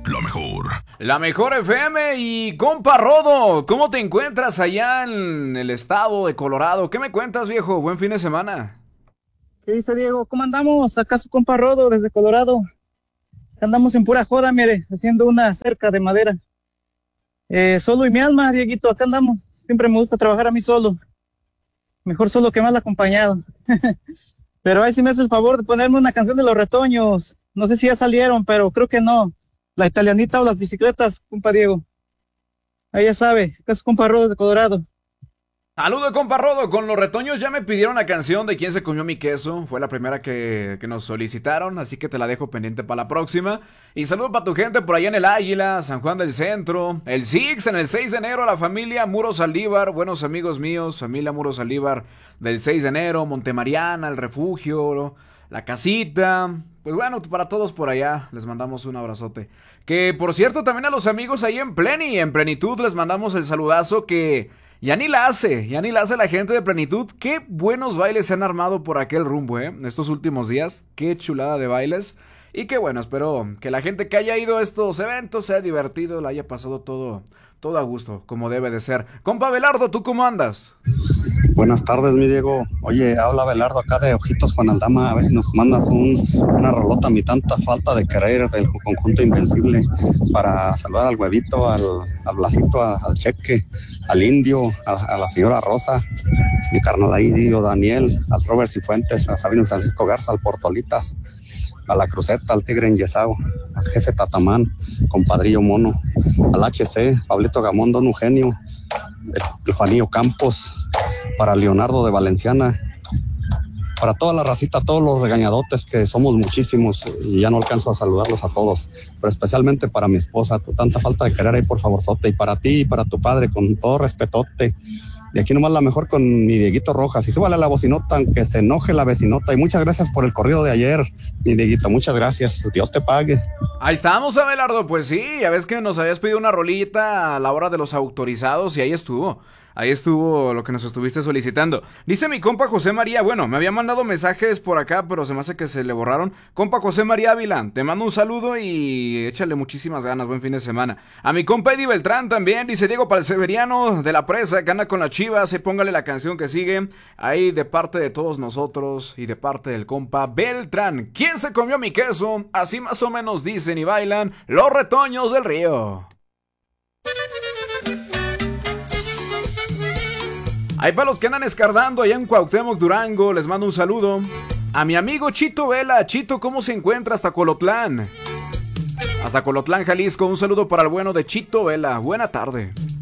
La mejor. La mejor FM y compa Rodo, ¿cómo te encuentras allá en el estado de Colorado? ¿Qué me cuentas, viejo? Buen fin de semana. ¿Qué dice Diego? ¿Cómo andamos? Acá su compa Rodo desde Colorado. Andamos en pura joda, mire, haciendo una cerca de madera. Solo y mi alma, Dieguito, acá andamos. Siempre me gusta trabajar a mí solo. Mejor solo que mal acompañado. Pero ahí sí me hace el favor de ponerme una canción de Los Retoños. No sé si ya salieron, pero creo que no. La italianita o las bicicletas, compa Diego. Ahí ya sabe, acá es compa Rodo de Colorado. Saludo, compa Rodo. Con Los Retoños ya me pidieron la canción de ¿Quién se comió mi queso? Fue la primera que nos solicitaron, así que te la dejo pendiente para la próxima. Y saludo para tu gente por allá en el Águila, San Juan del Centro, el Six en el 6 de enero, la familia Muro Saldívar, buenos amigos míos, familia Muro Saldívar del 6 de enero, Montemariana, el Refugio, la Casita. Pues bueno, para todos por allá les mandamos un abrazote. Que por cierto también a los amigos ahí en Plenitud les mandamos el saludazo que ya ni la hace la gente de Plenitud. Qué buenos bailes se han armado por aquel rumbo, estos últimos días. Qué chulada de bailes. Y qué bueno, espero que la gente que haya ido a estos eventos se haya divertido, la haya pasado todo a gusto, como debe de ser. Compa Belardo, ¿tú cómo andas? Buenas tardes, mi Diego. Oye, habla Belardo acá de Ojitos Juan Aldama. A ver si nos mandas una rolota, mi tanta falta de querer del conjunto Invencible, para saludar al Huevito, al Blasito, al Cheque, al Indio, a la señora Rosa, mi carnal ahí, Diego Daniel, al Robert Cifuentes, a Sabino Francisco Garza, al Portolitas, a la Cruceta, al Tigre Enyesao, al Jefe Tatamán, compadrillo Mono, al HC, Pablito Gamón, Don Eugenio, el Juanillo Campos, para Leonardo de Valenciana, para toda la racita, todos los regañadotes, que somos muchísimos y ya no alcanzo a saludarlos a todos, pero especialmente para mi esposa, tu tanta falta de querer ahí, por favorzote, y para ti y para tu padre, con todo respetote. Y aquí nomás la mejor con mi Dieguito Rojas. Y súbale la bocinota, aunque se enoje la vecinota. Y muchas gracias por el corrido de ayer, mi Dieguito. Muchas gracias. Dios te pague. Ahí estamos, Abelardo. Pues sí, ya ves que nos habías pedido una rolita a la hora de los autorizados y ahí estuvo. Ahí estuvo lo que nos estuviste solicitando. Dice mi compa José María, bueno, me había mandado mensajes por acá, pero se me hace que se le borraron. Compa José María Ávila, te mando un saludo y échale muchísimas ganas, buen fin de semana. A mi compa Eddie Beltrán también, dice Diego Palseveriano de la Presa, que anda con las Chivas, y póngale la canción que sigue. Ahí de parte de todos nosotros y de parte del compa Beltrán. ¿Quién se comió mi queso? Así más o menos dicen y bailan Los Retoños del Río. Ahí para los que andan escardando allá en Cuauhtémoc, Durango, les mando un saludo. A mi amigo Chito Vela. Chito, ¿cómo se encuentra hasta Colotlán? Hasta Colotlán, Jalisco, un saludo para el bueno de Chito Vela. Buena tarde.